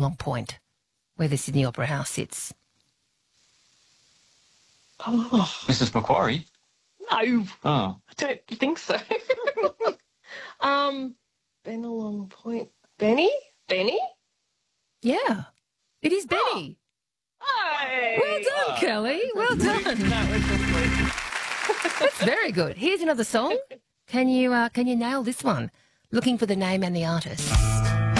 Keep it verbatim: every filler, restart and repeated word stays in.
Bennelong Point, where the Sydney Opera House sits? Oh, Missus Macquarie? no, Oh. I don't think so. um, Bennelong Point. Benny? Benny? Yeah, it is Benny. Hey! Well done, Kelly. Well done. That was just That's very good. Here's another song. Can you uh, can you nail this one? Looking for the name and the artist.